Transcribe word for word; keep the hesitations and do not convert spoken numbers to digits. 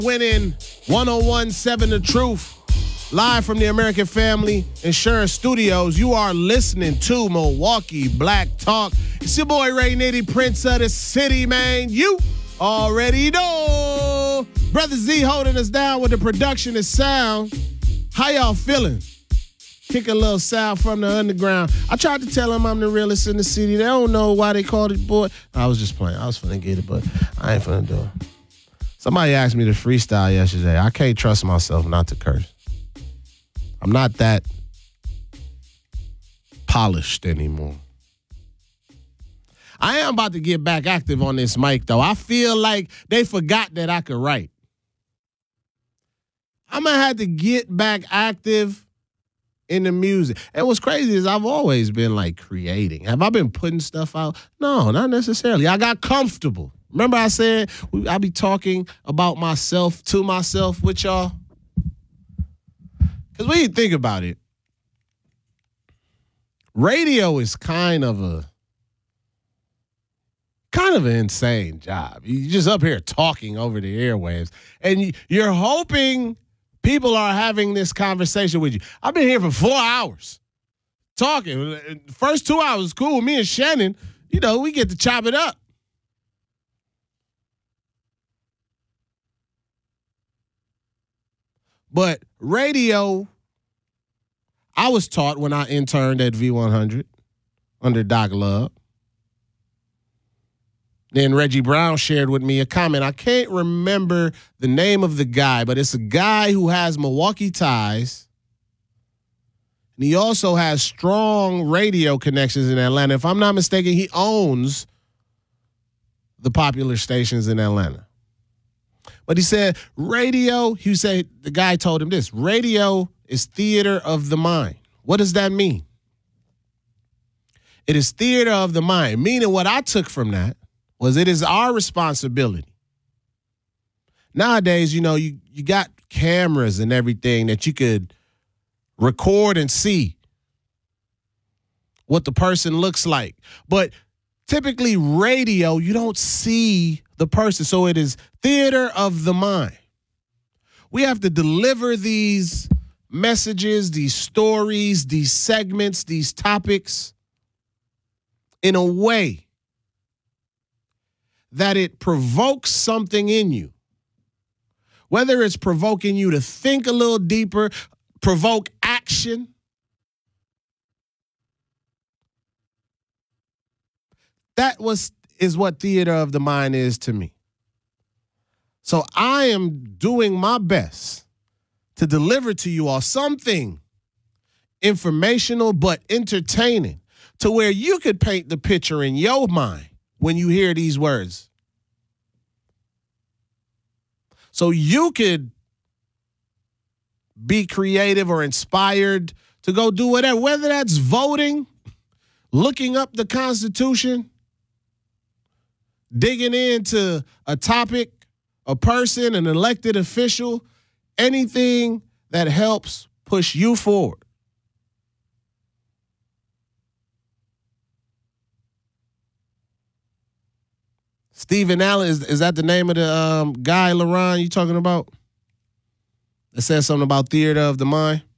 Winning one oh one point seven The Truth. Live from the American Family Insurance Studios. You are listening to Milwaukee Black Talk. It's your boy Ray Nitty, Prince of the City, man. You already know. Brother Z holding us down with the production and sound. How y'all feeling? Kick a little sound from the underground. I tried to tell them I'm the realest in the city. They don't know why they called it, boy. I was just playing. I was finna get it, but I ain't finna do it. Somebody asked me to freestyle yesterday. I can't trust myself not to curse. I'm not that polished anymore. I am about to get back active on this mic, though. I feel like they forgot that I could write. I'm going to have to get back active in the music. And what's crazy is I've always been, like, creating. Have I been putting stuff out? No, not necessarily. I got comfortable. Remember I said I be talking about myself to myself with y'all? Because when you think about it, radio is kind of a kind of an insane job. You're just up here talking over the airwaves, and you're hoping people are having this conversation with you. I've been here for four hours talking. The first two hours was cool. Me and Shannon, you know, we get to chop it up. But radio, I was taught when I interned at V one hundred under Doc Love. Then Reggie Brown shared with me a comment. I can't remember the name of the guy, but it's a guy who has Milwaukee ties. And he also has strong radio connections in Atlanta. If I'm not mistaken, he owns the popular stations in Atlanta. But he said, radio, he said, the guy told him this, radio is theater of the mind. What does that mean? It is theater of the mind, meaning what I took from that was it is our responsibility. Nowadays, you know, you, you got cameras and everything that you could record and see what the person looks like. But typically radio, you don't see the person. So it is theater of the mind. We have to deliver these messages, these stories, these segments, these topics in a way that it provokes something in you. Whether it's provoking you to think a little deeper, provoke action. That was is what theater of the mind is to me. So I am doing my best to deliver to you all something informational but entertaining to where you could paint the picture in your mind when you hear these words. So you could be creative or inspired to go do whatever, whether that's voting, looking up the Constitution, digging into a topic, a person, an elected official, anything that helps push you forward. Stephen Allen, is, is that the name of the um, guy, LaRon, you talking about? That says something about theater of the mind?